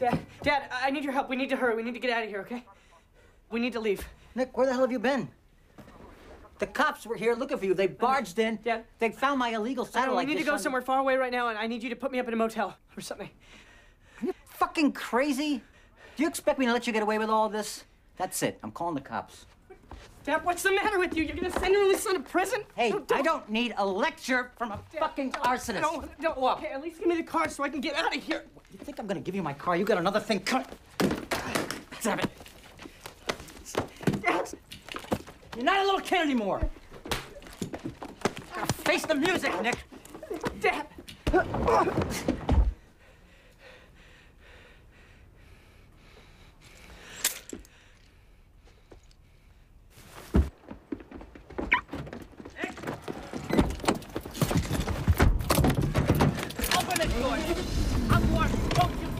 Dad, I need your help. We need to hurry. We need to get out of here, okay? We need to leave. Nick, where the hell have you been? The cops were here looking for you. They barged in. Dad. They found my illegal satellite. We need to go somewhere far away right now, and I need you to put me up in a motel or something. Are you fucking crazy? Do you expect me to let you get away with all this? That's it. I'm calling the cops. Dad, what's the matter with you? You're gonna send your only son to prison? Hey, No, I don't need a lecture from a fucking arsonist. Don't walk. Okay, at least give me the car so I can get out of here. You think I'm gonna give you my car? You got another thing coming. Let's have it. Dad. You're not a little kid anymore. Gotta face the music, Nick. Dad. Open the door. I'm warm. Don't you